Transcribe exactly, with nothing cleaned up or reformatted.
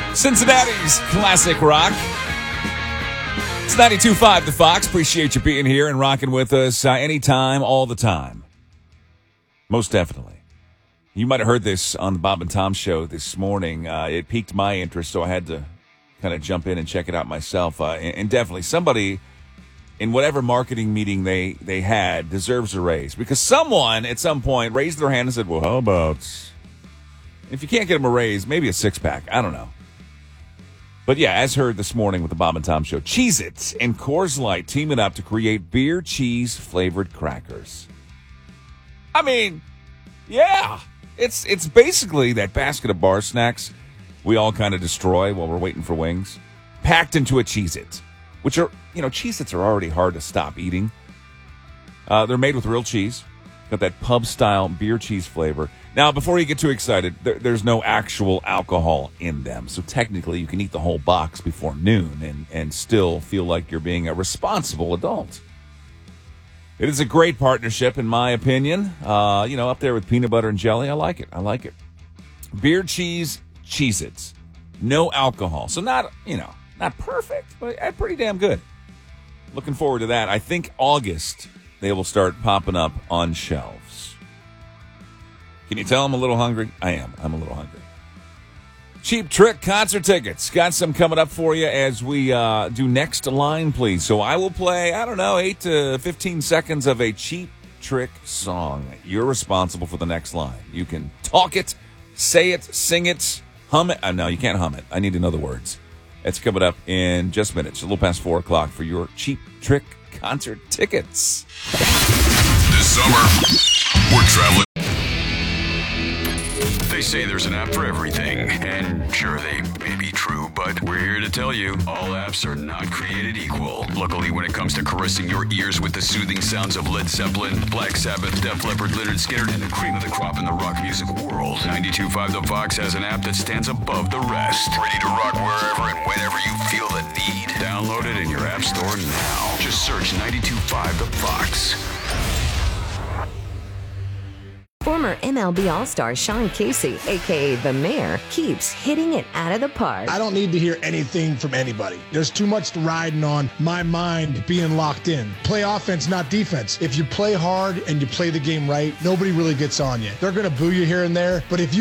Cincinnati's classic rock. It's ninety-two point five The Fox. Appreciate you being here and rocking with us uh, anytime, all the time. Most definitely. You might have heard this on the Bob and Tom show this morning. Uh, it piqued my interest, so I had to kind of jump in and check it out myself. Uh, and, and definitely, somebody in whatever marketing meeting they, they had deserves a raise. Because someone at some point raised their hand and said, well, how about... If you can't get them a raise, maybe a six-pack. I don't know. But yeah, as heard this morning with the Bob and Tom show, Cheez-It and Coors Light teaming up to create beer cheese flavored crackers. I mean, yeah, it's it's basically that basket of bar snacks we all kind of destroy while we're waiting for wings, packed into a Cheez-It, which are, you know, Cheez-Its are already hard to stop eating. Uh, they're made with real cheese, got that pub-style beer cheese flavor. Now, before you get too excited, there, there's no actual alcohol in them. So technically, you can eat the whole box before noon and, and still feel like you're being a responsible adult. It is a great partnership, in my opinion. Uh, you know, up there with peanut butter and jelly. I like it. I like it. Beer cheese Cheez-Its. No alcohol. So not, you know, not perfect, but pretty damn good. Looking forward to that. I think August they will start popping up on shelves. Can you tell I'm a little hungry? I am. I'm a little hungry. Cheap Trick concert tickets. Got some coming up for you as we uh, do Next Line, Please. So I will play, I don't know, eight to fifteen seconds of a Cheap Trick song. You're responsible for the next line. You can talk it, say it, sing it, hum it. Uh, no, you can't hum it. I need to know the words. It's coming up in just minutes, a little past four o'clock for your Cheap Trick concert tickets. This summer, we're traveling. They say there's an app for everything, and sure, they may be true, but we're here to tell you, all apps are not created equal. Luckily, when it comes to caressing your ears with the soothing sounds of Led Zeppelin, Black Sabbath, Def Leppard, Lynyrd Skynyrd, and the cream of the crop in the rock music world, ninety-two point five The Fox has an app that stands above the rest. Ready to rock wherever and whenever you feel the need. Download it in your app store now. Just search ninety-two point five The Fox. Former M L B All-Star Sean Casey, a k a. The Mayor, keeps hitting it out of the park. I don't need to hear anything from anybody. There's too much riding on my mind being locked in. Play offense, not defense. If you play hard and you play the game right, nobody really gets on you. They're going to boo you here and there, but if you